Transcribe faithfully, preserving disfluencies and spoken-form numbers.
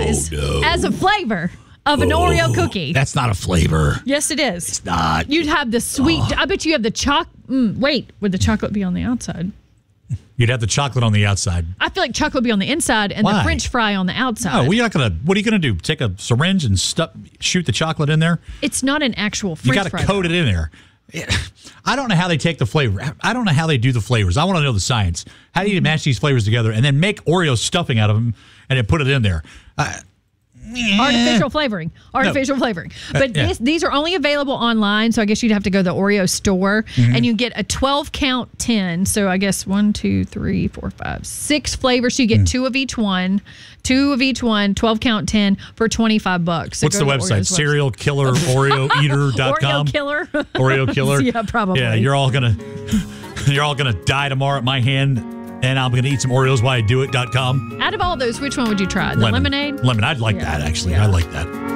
does no. as a flavor of an Oh, Oreo cookie. That's not a flavor. Yes, it is. It's not. You'd have the sweet. Oh. I bet you have the choc. Mm, wait, would the chocolate be on the outside? You'd have the chocolate on the outside. I feel like chocolate would be on the inside and Why? the French fry on the outside. Oh, we're not gonna. What are you gonna do? Take a syringe and stuff, shoot the chocolate in there? It's not an actual French You got to fry. coat it in there. I don't know how they take the flavor. I don't know how they do the flavors. I want to know the science. How do you match these flavors together and then make Oreo stuffing out of them and then put it in there? Uh, Artificial flavoring. Artificial no. flavoring. But uh, yeah. this, these are only available online, so I guess you'd have to go to the Oreo store, mm-hmm. and you get a twelve-count tin. So I guess one, two, three, four, five, six flavors. So you get mm. two of each one, two of each one, twelve-count tin for twenty-five bucks. So what's the website? Serial Killer Oreo Eater dot com? Oreo Killer. Oreo Killer? Yeah, probably. Yeah, you're all going to you're all gonna die tomorrow at my hand. And I'm going to eat some Oreos while I do it dot com. Out of all those, which one would you try? The Lemon. lemonade? Lemon. I'd like yeah. that, actually. Yeah. I like that.